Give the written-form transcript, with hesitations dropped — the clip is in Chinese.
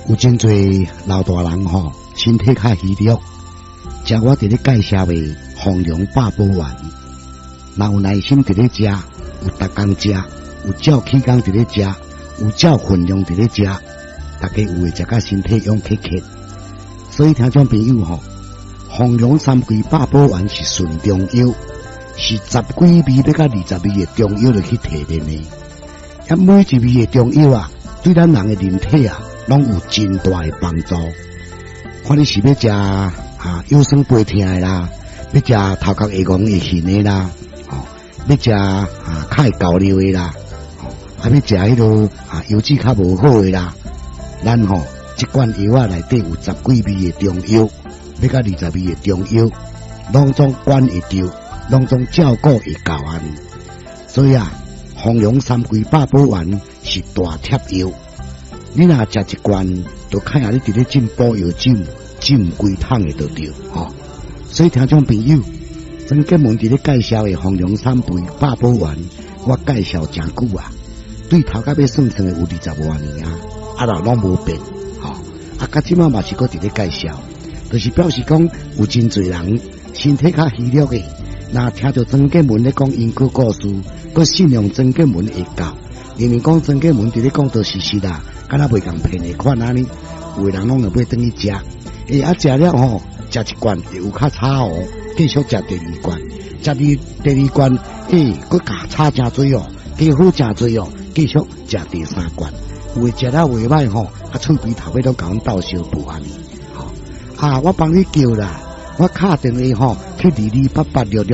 有真侪老大人吼，身体较虚弱，食我伫咧介绍的丰荣百宝丸，若有耐心伫咧食，有逐工食，有照起工伫咧食，有照分量伫咧食，大家有会食甲身体勇克克。所以听众朋友吼，丰荣三桂百宝丸是纯中药，是10几味要甲20味的中药就去提炼的。啊，每一味的中药啊，对咱人的人体啊，拢有真大的帮助。看你是要食腰酸背痛的啦，要食头壳会戆会痕的啦，要食较会交流的啦，要食迄个油脂较无好的啦，咱一罐药啊内底有10几味的中药，要甲20味的中药，拢总管会着，拢总照顾会到安尼。所以丰荣三桂百宝丸是大贴药，你若食一罐，就看下你伫咧进补药浸规桶的就对所以听众朋友，曾建文伫咧介绍的丰荣三桂百宝丸，我介绍真久对头壳要算算的有20多年拢无变到即马嘛是搁伫咧介绍，就是表示讲有真侪人身体较虚弱的，若听到曾建文咧讲因果故事，搁信用曾建文会教，明明讲曾建文伫咧讲道事实敢若袂共骗的款安尼，有的人拢会买转去食，食了食一罐会有较差继续食第二罐，食第二罐搁加差真多加好真多继续食第3罐，有的食了袂歹喙边头尾都甲阮斗相补安尼我帮你叫啦，我敲电话去228866